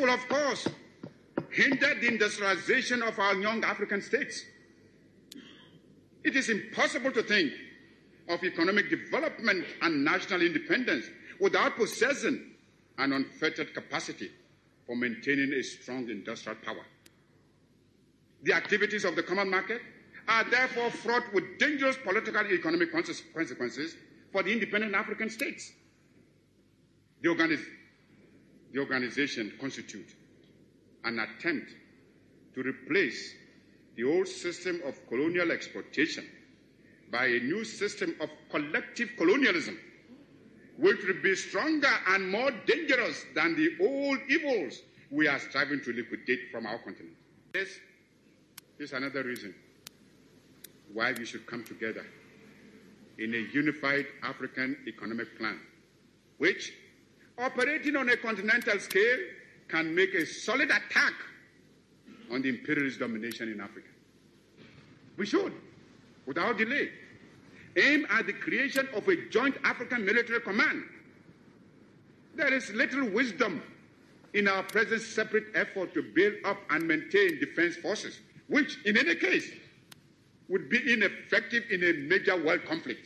will, of course, hinder the industrialization of our young African states. It is impossible to think of economic development and national independence without possessing an unfettered capacity for maintaining a strong industrial power. The activities of the common market are therefore fraught with dangerous political and economic consequences for the independent African states. The organization constitutes an attempt to replace the old system of colonial exploitation by a new system of collective colonialism, which will be stronger and more dangerous than the old evils we are striving to liquidate from our continent. This is another reason why we should come together in a unified African economic plan, which, operating on a continental scale, can make a solid attack on the imperialist domination in Africa. We should, without delay, aim at the creation of a joint African military command. There is little wisdom in our present separate effort to build up and maintain defense forces, which, in any case, would be ineffective in a major world conflict.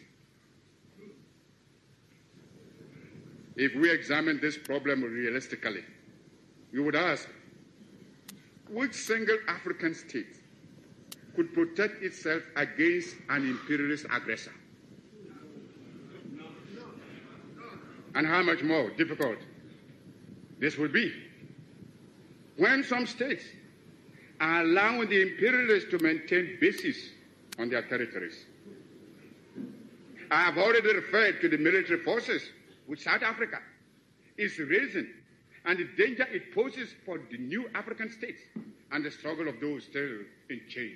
If we examine this problem realistically, we would ask, which single African state could protect itself against an imperialist aggressor? And how much more difficult this will be when some states are allowing the imperialists to maintain bases on their territories. I have already referred to the military forces which South Africa is raising and the danger it poses for the new African states and the struggle of those still in chains.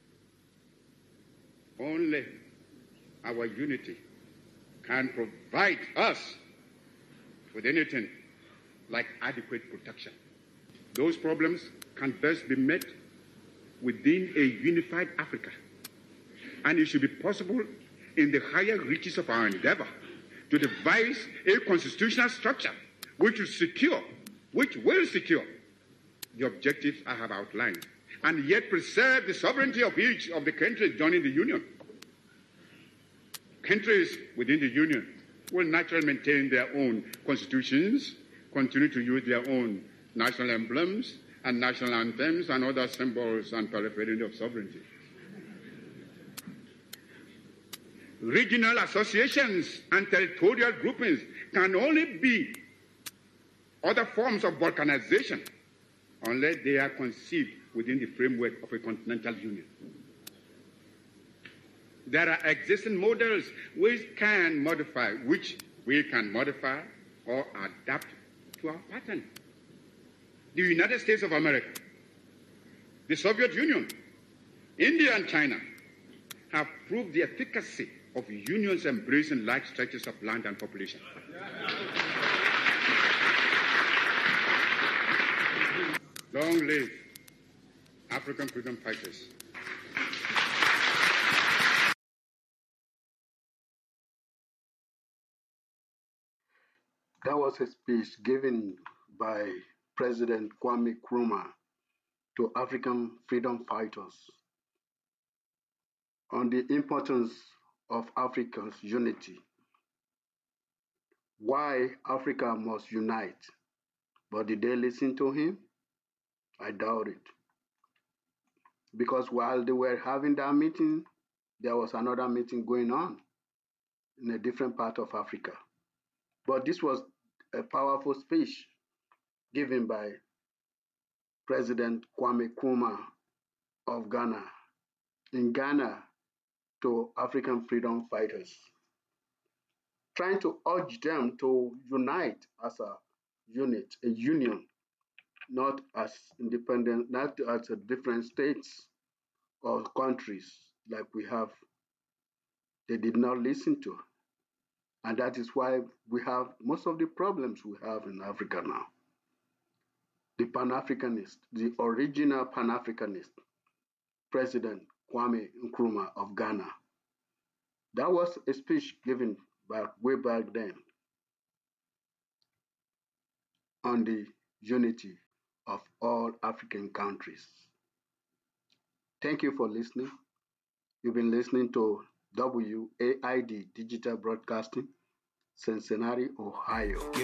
Only our unity can provide us with anything like adequate protection. Those problems can best be met within a unified Africa, and it should be possible in the higher reaches of our endeavor to devise a constitutional structure which will secure the objectives I have outlined, and yet preserve the sovereignty of each of the countries joining the Union. Countries within the Union will naturally maintain their own constitutions, continue to use their own national emblems and national anthems and other symbols and paraphernalia of sovereignty. Regional associations and territorial groupings can only be other forms of balkanization unless they are conceived within the framework of a continental union. There are existing models which we can modify or adapt to our pattern. The United States of America, the Soviet Union, India and China have proved the efficacy of unions embracing large stretches of land and population. Long live African freedom fighters. That was a speech given by President Kwame Nkrumah to African freedom fighters on the importance of Africa's unity, why Africa must unite. But did they listen to him? I doubt it. Because while they were having that meeting, there was another meeting going on in a different part of Africa. But this was a powerful speech given by President Kwame Nkrumah of Ghana, in Ghana, to African freedom fighters, trying to urge them to unite as a unit, a union, not as independent, not as a different states or countries like we have. They did not listen to. And that is why we have most of the problems we have in Africa now. The Pan-Africanist, the original Pan-Africanist, President Kwame Nkrumah of Ghana. That was a speech given way back then on the unity of all African countries. Thank you for listening. You've been listening to WAID Digital Broadcasting, Cincinnati, Ohio.